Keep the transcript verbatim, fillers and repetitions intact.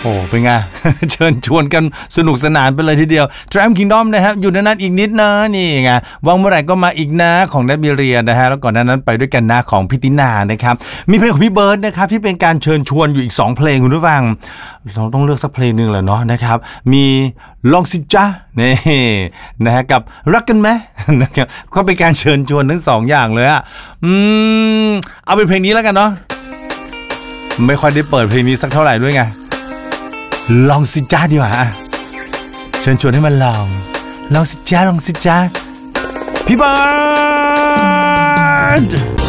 โอ้เป็นไง เชิญชวนกันสนุกสนานไปเลยทีเดียว Tramp Kingdom นะครับอยู่ในนั้นอีกนิดนะนี่ไงวางเมื่อไหร่ก็มาอีกนะของนัทมีเรียนะฮะแล้วก่อนหน้านั้นไปด้วยกันนะของพี่ตินานะครับมีเพลงของพี่เบิร์ดนะครับที่เป็นการเชิญชวนอยู่อีกสองเพลงคุณผู้ฟังเราต้องเลือกสักเพลงนึงแหละเนาะนะครับมีลองสิจ๊ะนี่นะฮะกับรักกันไหมนะครับก็เป็นการเชิญชวนทั้งสองอย่างเลยอ่ะอืมเอาเป็นเพลงนี้แล้วกันเนาะไม่ค่อยได้เปิดเพลงนี้สักเท่าไหร่ด้วยไงลองสิจ๊ะดีกว่าเชิญชวนให้มันลองลองสิจ๊ะลองสิจ๊ะพี่เบิร์ด